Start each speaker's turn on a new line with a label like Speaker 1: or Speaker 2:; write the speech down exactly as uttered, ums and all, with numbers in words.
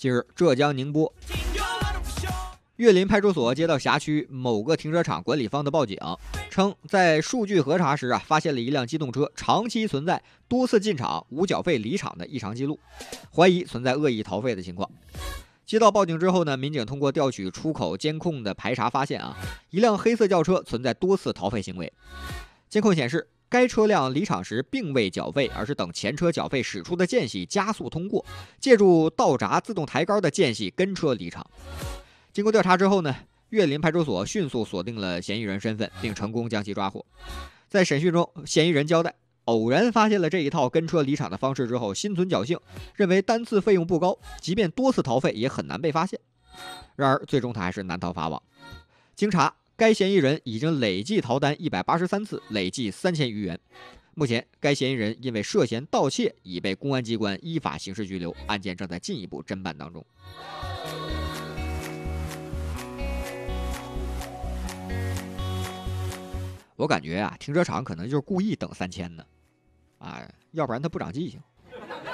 Speaker 1: 近日，浙江宁波岳林派出所接到辖区某个停车场管理方的报警，称在数据核查时啊，发现了一辆机动车长期存在多次进场无缴费离场的异常记录，怀疑存在恶意逃费的情况。接到报警之后呢，民警通过调取出口监控的排查发现啊，一辆黑色轿车存在多次逃费行为。监控显示，该车辆离场时并未缴费，而是等前车缴费驶出的间隙加速通过，借助道闸自动抬杆的间隙跟车离场。经过调查之后呢，岳林派出所迅速锁定了嫌疑人身份，并成功将其抓获。在审讯中，嫌疑人交代，偶然发现了这一套跟车离场的方式之后，心存侥幸，认为单次费用不高，即便多次逃费也很难被发现。然而，最终他还是难逃法网。经查，该嫌疑人已经累计逃单一百八十三次，累计三千余元。目前，该嫌疑人因为涉嫌盗窃，已被公安机关依法刑事拘留，案件正在进一步侦办当中。我感觉啊，停车场可能就是故意等三千呢，啊，要不然他不长记性。